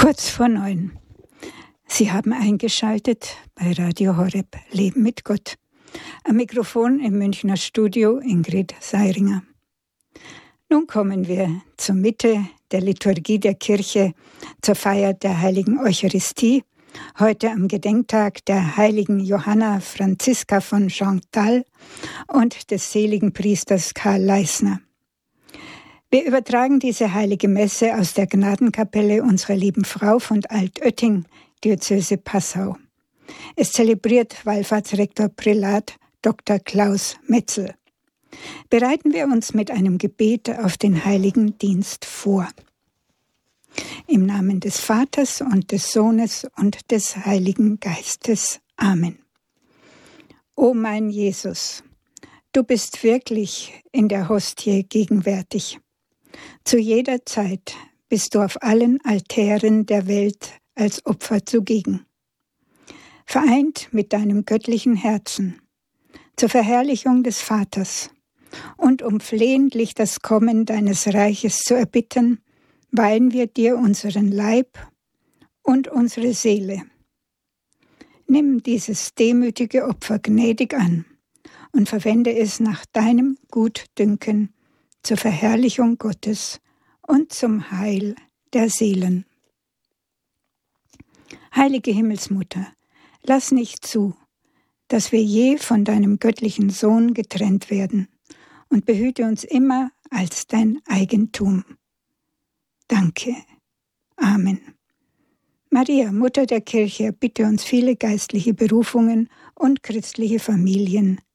Kurz vor 9. Sie haben eingeschaltet bei Radio Horeb Leben mit Gott. Am Mikrofon im Münchner Studio Ingrid Seiringer. Nun kommen wir zur Mitte der Liturgie der Kirche, zur Feier der Heiligen Eucharistie, heute am Gedenktag der Heiligen Johanna Franziska von Chantal und des seligen Priesters Karl Leisner. Wir übertragen diese heilige Messe aus der Gnadenkapelle unserer lieben Frau von Altötting, Diözese Passau. Es zelebriert Wallfahrtsrektor Prälat Dr. Klaus Metzel. Bereiten wir uns mit einem Gebet auf den heiligen Dienst vor. Im Namen des Vaters und des Sohnes und des Heiligen Geistes. Amen. O mein Jesus, du bist wirklich in der Hostie gegenwärtig. Zu jeder Zeit bist du auf allen Altären der Welt als Opfer zugegen. Vereint mit deinem göttlichen Herzen, zur Verherrlichung des Vaters und um flehentlich das Kommen deines Reiches zu erbitten, weihen wir dir unseren Leib und unsere Seele. Nimm dieses demütige Opfer gnädig an und verwende es nach deinem Gutdünken zur Verherrlichung Gottes und zum Heil der Seelen. Heilige Himmelsmutter, lass nicht zu, dass wir je von deinem göttlichen Sohn getrennt werden und behüte uns immer als dein Eigentum. Danke. Amen. Maria, Mutter der Kirche, bitte uns viele geistliche Berufungen und christliche Familien